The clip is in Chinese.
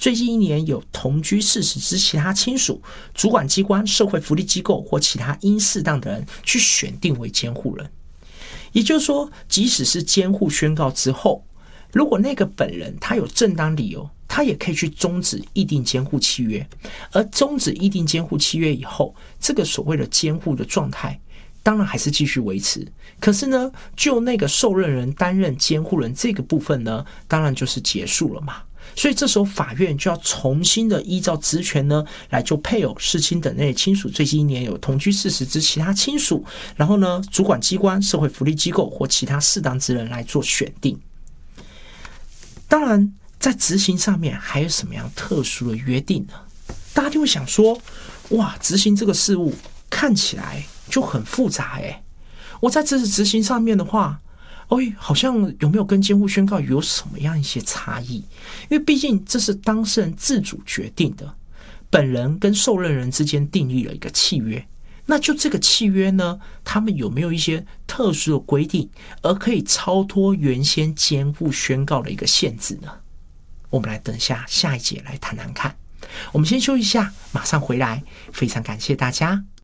最近1年有同居40之其他亲属、主管机关、社会福利机构或其他应适当的人去选定为监护人。也就是说，即使是监护宣告之后，如果那个本人他有正当理由，他也可以去终止议定监护契约。而终止议定监护契约以后，这个所谓的监护的状态当然还是继续维持，可是呢，就那个受任人担任监护人这个部分呢，当然就是结束了嘛。所以这时候法院就要重新的依照职权呢，来就配偶、世亲等类亲属最近1年有同居40之其他亲属，然后呢，主管机关、社会福利机构或其他适当之人来做选定。当然，在执行上面还有什么样特殊的约定呢？大家就会想说，哇，执行这个事务看起来就很复杂我在这次执行上面的话，好像有没有跟监护宣告有什么样一些差异？因为毕竟这是当事人自主决定的，本人跟受任人之间订立了一个契约。那就这个契约呢，他们有没有一些特殊的规定，而可以超脱原先监护宣告的一个限制呢？我们来等下一节来谈谈看。我们先休息一下，马上回来。非常感谢大家。